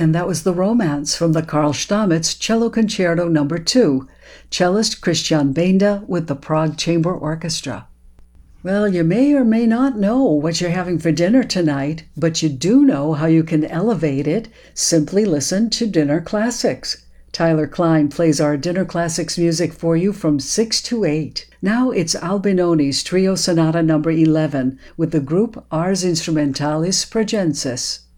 And that was The Romance from the Karl Stamitz Cello Concerto No. 2, cellist Christian Benda with the Prague Chamber Orchestra. Well, you may or may not know what you're having for dinner tonight, but you do know how you can elevate it. Simply listen to Dinner Classics. Tyler Klein plays our Dinner Classics music for you from 6 to 8. Now it's Albinoni's Trio Sonata No. 11 with the group Ars Instrumentalis Pragensis.